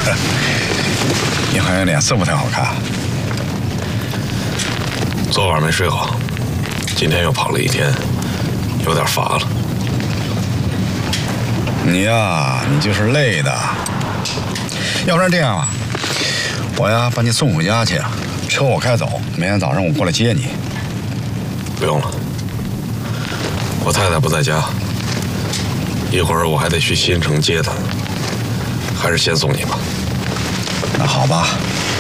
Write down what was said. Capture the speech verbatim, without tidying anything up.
你好像脸色不太好看。 昨晚没睡好，今天又跑了一天，有点乏了。 你呀，你就是累的。要不然这样吧，我呀把你送回家去，车我开走，明天早上我过来接你。 不用了，我太太不在家，一会儿我还得去新城接她，还是先送你吧。 那好吧。